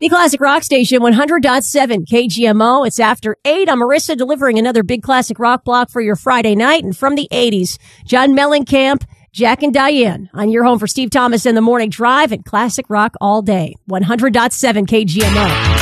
The Classic Rock Station, 100.7 KGMO. It's after 8. I'm Marissa, delivering another big classic rock block for your Friday night. And from the 80s, John Mellencamp, Jack and Diane on your home for Steve Thomas in the Morning Drive and classic rock all day. 100.7 KGMO.